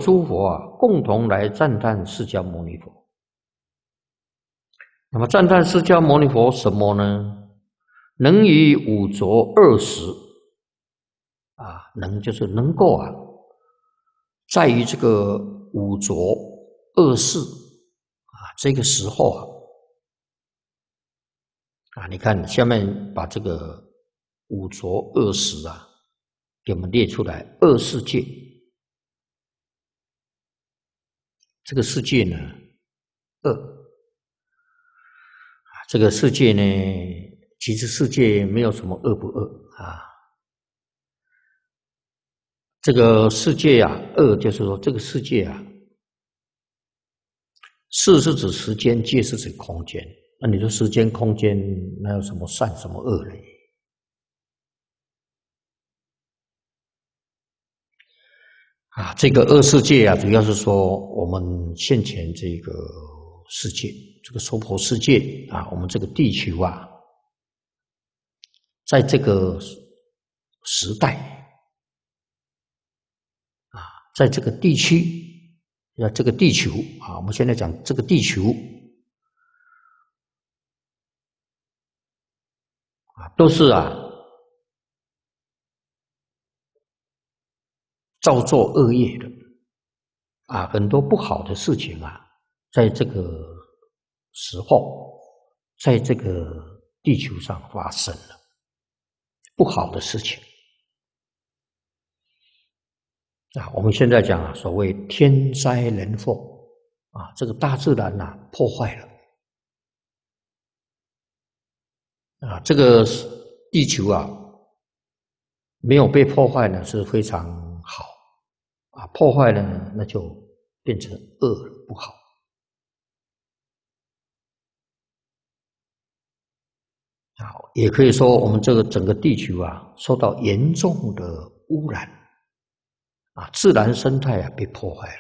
诸佛啊，共同来赞叹释迦牟尼佛。那么赞叹释迦牟尼佛什么呢？能于五浊二识啊，能就是能够啊，在于这个五浊二识啊这个时候啊，你看下面把这个五浊二识啊给我们列出来，二世界。这个世界呢，这个世界呢，其实世界没有什么恶不恶啊。这个世界啊，恶就是说这个世界啊，世是指时间，界是指空间。那你说时间、空间，那有什么善、什么恶呢？啊，这个恶世界啊，主要是说我们现前这个世界，这个娑婆世界啊，我们这个地球啊，在这个时代啊，在这个地区，这个地球啊，我们现在讲这个地球啊，都是啊，造作恶业的啊，很多不好的事情啊，在这个时候，在这个地球上发生了不好的事情啊。我们现在讲啊，所谓天灾人祸啊，这个大自然啊破坏了啊，这个地球啊没有被破坏呢是非常好啊，破坏了呢那就变成恶了，不好。好，也可以说我们这个整个地球啊受到严重的污染啊，自然生态啊被破坏了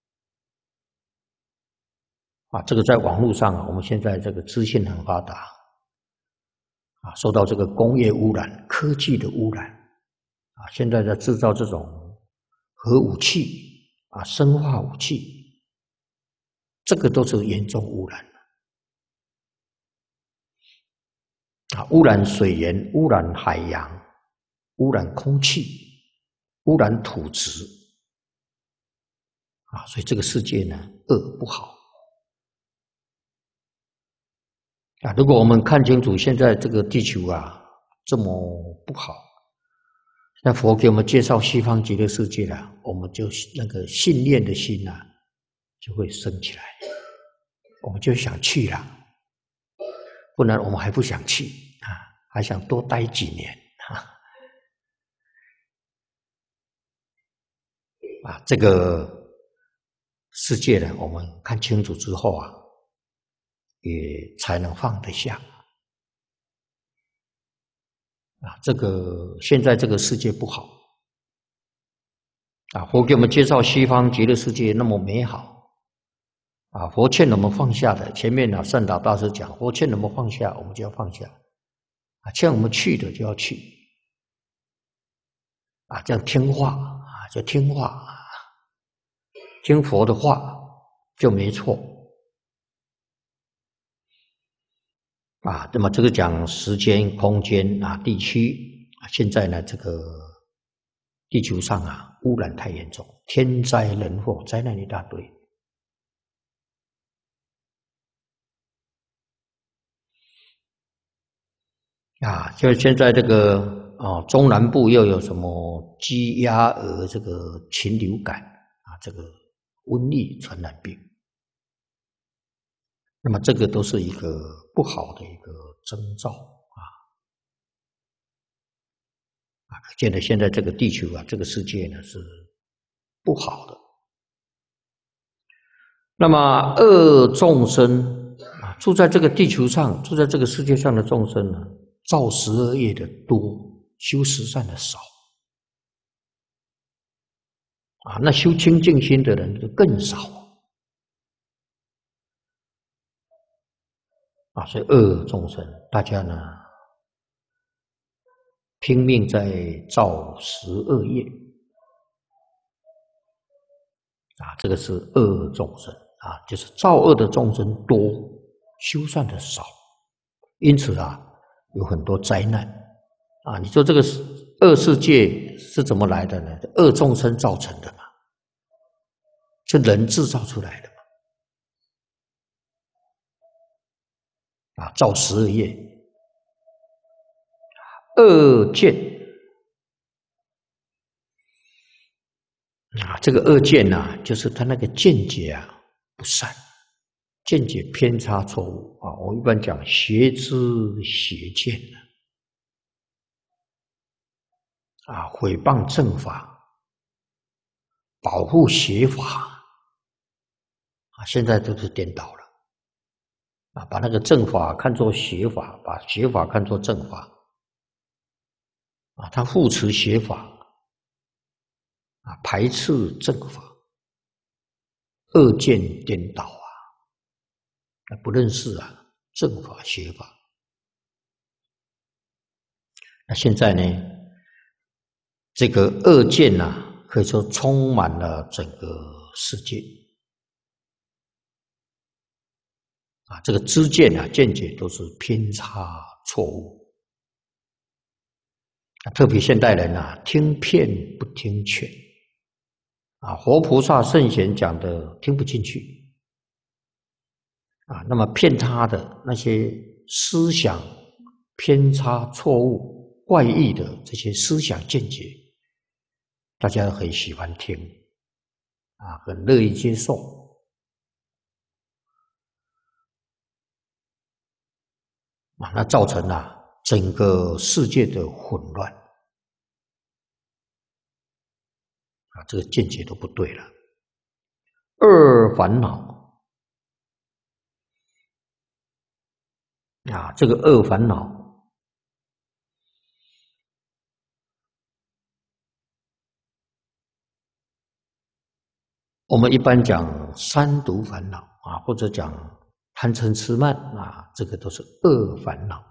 啊。这个在网络上啊，我们现在这个资讯很发达啊，受到这个工业污染、科技的污染啊，现在在制造这种核武器啊、生化武器，这个都是严重污染啊，污染水源、污染海洋、污染空气、污染土质啊，所以这个世界呢，恶不好啊。如果我们看清楚现在这个地球啊这么不好，那佛给我们介绍西方极乐世界了，我们就那个信念的心啊就会升起来，我们就想去了，不然我们还不想去啊，还想多待几年啊。这个世界呢，我们看清楚之后啊，也才能放得下啊。这个现在这个世界不好啊，佛给我们介绍西方极乐世界那么美好啊，佛劝我们放下的。前面呢，善导大师讲，佛劝我们放下，我们就要放下啊；劝我们去的就要去啊，这样听话啊，就听话啊，听佛的话就没错啊。那么这个讲时间、空间啊、地区啊，现在呢，这个地球上啊，污染太严重，天灾人祸，灾难一大堆。啊，就现在这个中南部又有什么鸡鸭鹅这个禽流感啊，这个瘟疫传染病，那么这个都是一个不好的一个征兆啊，可见的现在这个地球啊，这个世界呢是不好的。那么恶众生啊，住在这个地球上，住在这个世界上的众生呢，造十恶业的多，修十善的少啊，那修清净心的人就更少啊。所以恶众生，大家呢拼命在造十恶业这个是恶众生就是造恶的众生多，修善的少，因此有很多灾难你说这个恶世界是怎么来的呢？恶众生造成的嘛，是人制造出来的嘛造12业，恶见这个恶见就是他那个见解不善，见解偏差错误我一般讲邪知邪见毁谤正法，保护邪法现在都是颠倒了把那个正法看作邪法，把邪法看作正法他护持邪法排斥正法，恶见颠倒不认识正法邪法。那现在呢，这个恶见可以说充满了整个世界这个知见见解都是偏差错误特别现代人听骗不听劝活菩萨圣贤讲的听不进去那么骗他的那些思想偏差错误怪异的这些思想见解，大家很喜欢听很乐意接受那造成整个世界的混乱这个见解都不对了。二烦恼这个二烦恼我们一般讲三毒烦恼或者讲贪嗔痴慢这个都是恶烦恼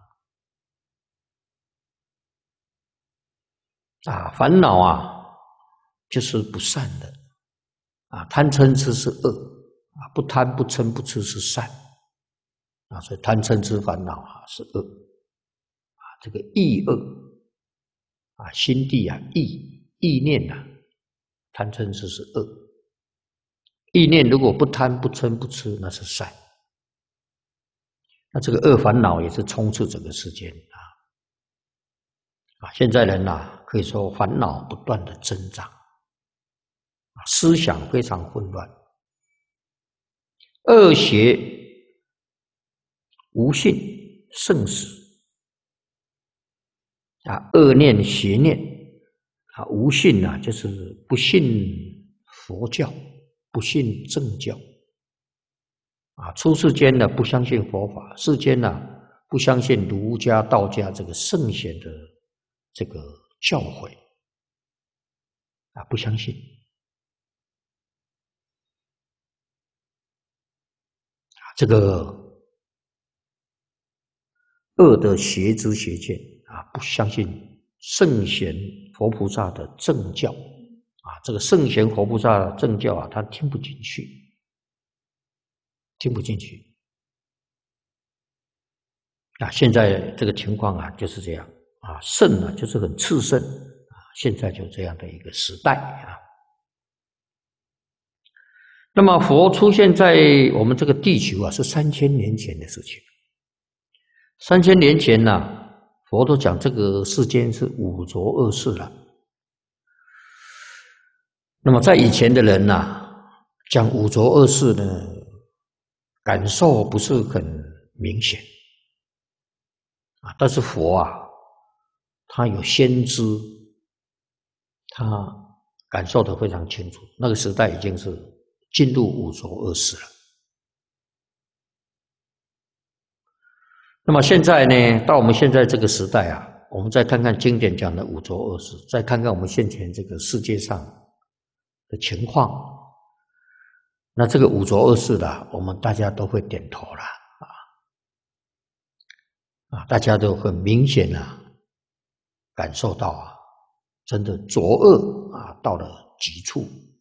烦恼就是不善的贪嗔痴是恶不贪不嗔不痴是善所以贪嗔痴烦恼是恶这个意恶心地意念贪嗔痴是恶，意念如果不贪不嗔不痴那是善。那这个恶烦恼也是充斥整个世间现在人可以说烦恼不断的增长思想非常混乱，恶邪无信盛死恶念邪念无信就是不信佛教，不信正教出世间不相信佛法，世间不相信儒家道家这个圣贤的这个教诲不相信这个恶的邪知邪见不相信圣贤佛菩萨的正教这个圣贤佛菩萨的正教他听不进去，听不进去现在这个情况就是这样圣就是很炽盛现在就这样的一个时代那么佛出现在我们这个地球是3000年前的事情。3000年前佛都讲这个世间是五浊恶世了。那么在以前的人讲五浊恶世呢，感受不是很明显但是佛他有先知，他感受得非常清楚，那个时代已经是进入五浊恶世了。那么现在呢，到我们现在这个时代我们再看看经典讲的五浊恶世，再看看我们现前这个世界上的情况，那这个五浊恶世我们大家都会点头了大家都很明显感受到真的浊恶到了极处。